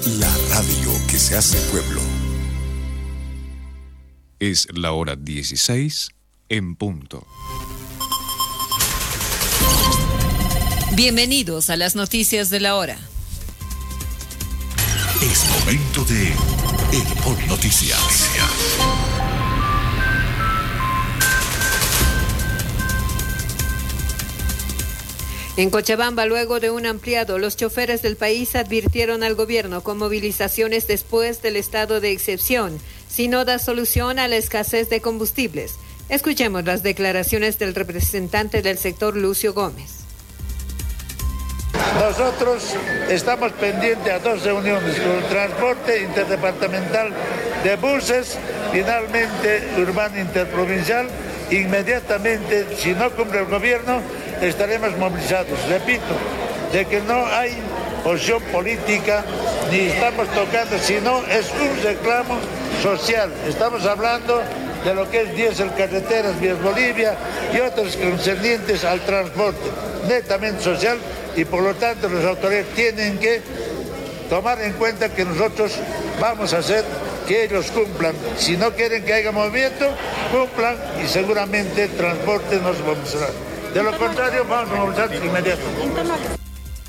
la radio que se hace pueblo. Es la hora 16 en punto. Bienvenidos a las noticias de la hora. Es momento de Hermón Noticias. En Cochabamba, luego de un ampliado, los choferes del país advirtieron al gobierno con movilizaciones después del estado de excepción, si no da solución a la escasez de combustibles. Escuchemos las declaraciones del representante del sector, Lucio Gómez. Nosotros estamos pendientes a 2 reuniones con el transporte interdepartamental de buses, finalmente urbano interprovincial. Inmediatamente, si no cumple el gobierno, estaremos movilizados. Repito, de que no hay posición política, ni estamos tocando, sino es un reclamo social. Estamos hablando de lo que es diésel, carreteras, Vías Bolivia y otros concernientes al transporte, netamente social, y por lo tanto las autoridades tienen que tomar en cuenta que nosotros vamos a hacer que ellos cumplan. Si no quieren que haya movimiento, cumplan y seguramente el transporte no se va a movilizar. De lo contrario, vamos a movilizar inmediatamente.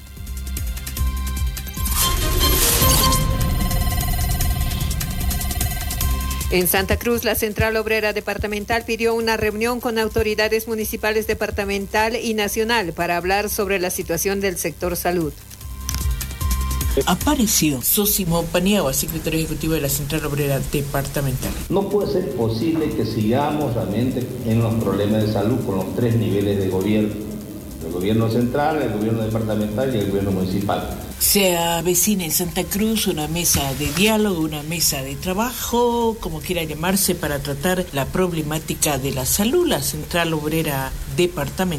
En Santa Cruz, la Central Obrera Departamental pidió una reunión con autoridades municipales departamental y nacional para hablar sobre la situación del sector salud. Apareció Zósimo Paniagua, secretario ejecutivo de la Central Obrera Departamental. No puede ser posible que sigamos realmente en los problemas de salud con los 3 niveles de gobierno: el gobierno central, el gobierno departamental y el gobierno municipal. Se avecina en Santa Cruz una mesa de diálogo, una mesa de trabajo, como quiera llamarse, para tratar la problemática de la salud. La Central Obrera Departamental